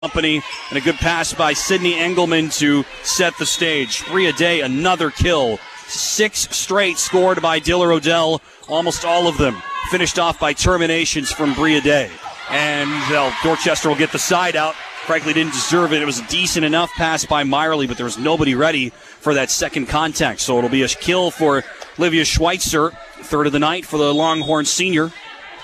company, and a good pass by Sydney Engelman to set the stage. Bria Day, another kill. 6 straight scored by Diller Odell, almost all of them finished off by terminations from Bria Day. And Dorchester will get the side out. Frankly, didn't deserve it. It was a decent enough pass by Meyerly, but there was nobody ready for that second contact. So it'll be a kill for Olivia Schweitzer, third of the night for the Longhorn senior.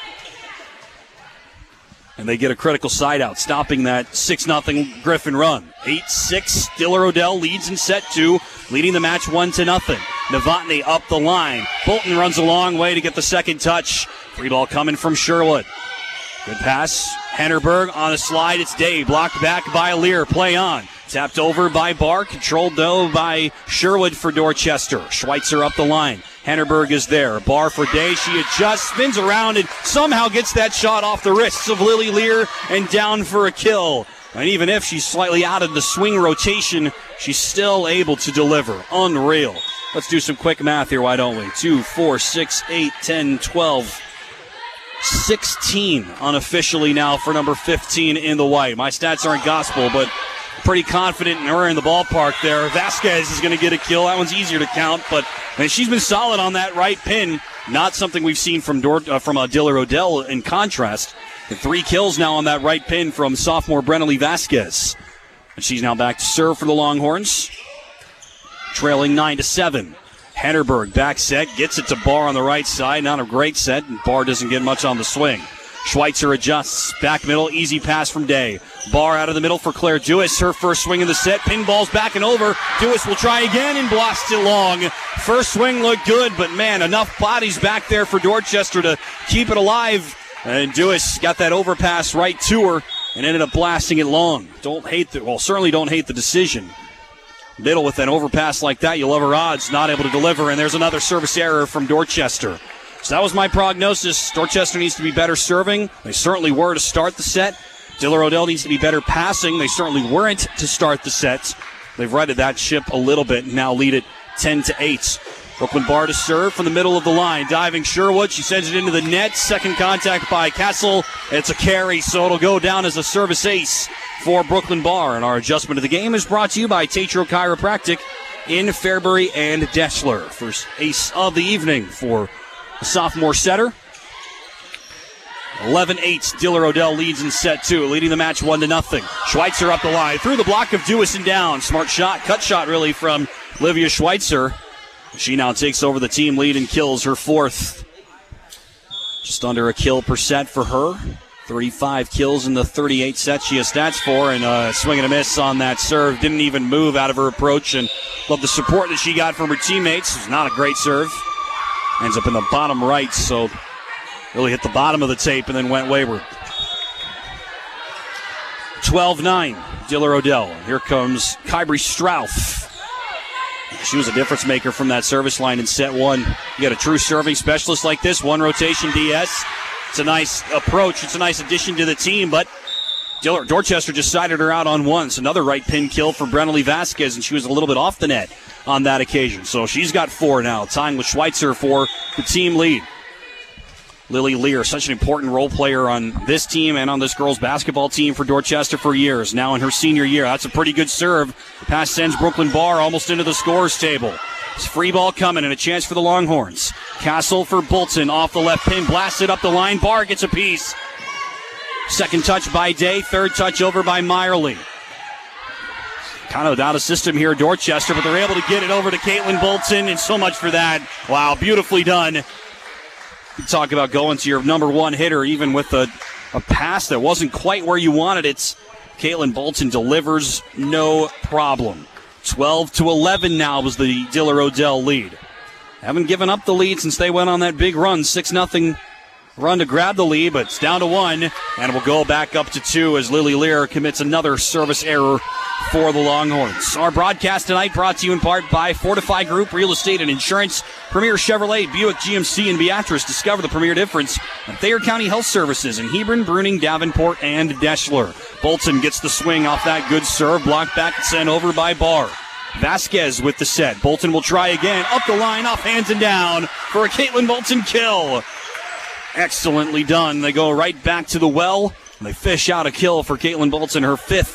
And they get a critical side out, stopping that 6-0 Griffin run. 8-6, Diller Odell leads in set 2, leading the match 1-0. Novotny up the line. Bolton runs a long way to get the second touch. Free ball coming from Sherwood. Good pass. Hennerberg on a slide. It's Day. Blocked back by Lear. Play on. Tapped over by Barr. Controlled, though, by Sherwood for Dorchester. Schweitzer up the line. Hennerberg is there. Barr for Day. She adjusts, spins around, and somehow gets that shot off the wrists of Lily Lear and down for a kill. And even if she's slightly out of the swing rotation, she's still able to deliver. Unreal. Let's do some quick math here, why don't we? 2, 4, 6, 8, 10, 12, 16 unofficially now for number 15 in the white. My stats aren't gospel, but pretty confident in her in the ballpark there. Vasquez is going to get a kill. That one's easier to count, but she's been solid on that right pin. Not something we've seen from Diller Odell in contrast. 3 kills now on that right pin from sophomore Brennalee Vasquez. And she's now back to serve for the Longhorns. Trailing 9-7. Hennerberg back set, gets it to Barr on the right side. Not a great set, and Barr doesn't get much on the swing. Schweitzer adjusts, back middle, easy pass from Day. Barr out of the middle for Claire Dewis, her first swing in the set. Pinball's back and over. Dewis will try again and blocks it long. First swing looked good, but man, enough bodies back there for Dorchester to keep it alive. And Dewis got that overpass right to her and ended up blasting it long. Certainly don't hate the decision. Middle with an overpass like that, you love her odds, not able to deliver, and there's another service error from Dorchester. So that was my prognosis. Dorchester needs to be better serving. They certainly were to start the set. Diller Odell needs to be better passing. They certainly weren't to start the set. They've righted that ship a little bit and now lead it 10-8. Brooklyn Barr to serve from the middle of the line. Diving Sherwood. She sends it into the net. Second contact by Castle. It's a carry, so it'll go down as a service ace for Brooklyn Barr. And our adjustment of the game is brought to you by Tatro Chiropractic in Fairbury and Deschler. First ace of the evening for the sophomore setter. 11-8, Diller Odell leads in set 2, leading the match 1-0. Schweitzer up the line, through the block of Dewis and down. Smart shot, cut shot really from Olivia Schweitzer. She now takes over the team lead and kills her 4th. Just under a kill per set for her. 35 kills in the 38 sets she has stats for, and swing and a miss on that serve. Didn't even move out of her approach, and love the support that she got from her teammates. It was not a great serve. Ends up in the bottom right, so really hit the bottom of the tape and then went wayward. 12-9, Diller Odell. Here comes Kybri Strouff. She was a difference maker from that service line in set 1. You got a true serving specialist like this, one rotation DS. It's a nice approach. It's a nice addition to the team, but Dorchester just sided her out on once. Another right pin kill for Brennalee Vasquez, and she was a little bit off the net on that occasion. So she's got 4 now, tying with Schweitzer for the team lead. Lily Lear, such an important role player on this team and on this girls' basketball team for Dorchester for years. Now in her senior year, that's a pretty good serve. Pass sends Brooklyn Barr almost into the scorer's table. It's free ball coming and a chance for the Longhorns. Castle for Bolton off the left pin, blasted up the line. Barr gets a piece. Second touch by Day, third touch over by Meyerly. Kind of out of system here, Dorchester, but they're able to get it over to Caitlin Bolton, and so much for that. Wow, beautifully done. You talk about going to your number 1 hitter, even with a pass that wasn't quite where you wanted it. Caitlin Bolton delivers no problem. 12-11 now was the Diller Odell lead. Haven't given up the lead since they went on that big run, 6-0 run to grab the lead, but it's down to 1, and we'll go back up to 2 as Lily Lear commits another service error for the Longhorns. Our broadcast tonight brought to you in part by Fortify Group Real Estate and Insurance, Premier Chevrolet, Buick GMC, and Beatrice. Discover the premier difference at Thayer County Health Services in Hebron, Bruning, Davenport, and Deschler. Bolton gets the swing off that good serve, blocked back and sent over by Barr. Vasquez with the set. Bolton will try again, up the line, off hands and down for a Caitlin Bolton kill. Excellently done. They go right back to the well They fish out a kill for Caitlin Bolton, her fifth